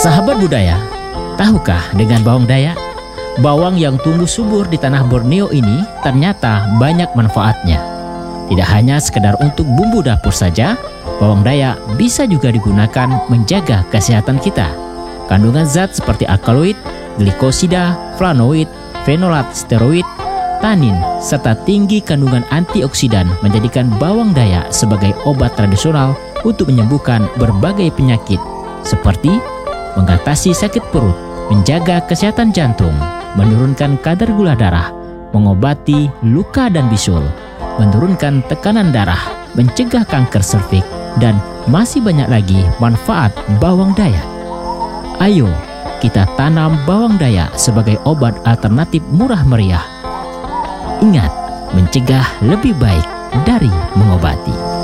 Sahabat budaya, tahukah dengan bawang dayak? Bawang yang tumbuh subur di tanah Borneo ini ternyata banyak manfaatnya. Tidak hanya sekedar untuk bumbu dapur saja, bawang dayak bisa juga digunakan menjaga kesehatan kita. Kandungan zat seperti alkaloid, glikosida, flavonoid, fenolat, steroid, tanin, serta tinggi kandungan antioksidan menjadikan bawang dayak sebagai obat tradisional untuk menyembuhkan berbagai penyakit seperti mengatasi sakit perut, menjaga kesehatan jantung, menurunkan kadar gula darah, mengobati luka dan bisul, menurunkan tekanan darah, mencegah kanker serviks, dan masih banyak lagi manfaat bawang dayak. Ayo, kita tanam bawang dayak sebagai obat alternatif murah meriah. Ingat, mencegah lebih baik dari mengobati.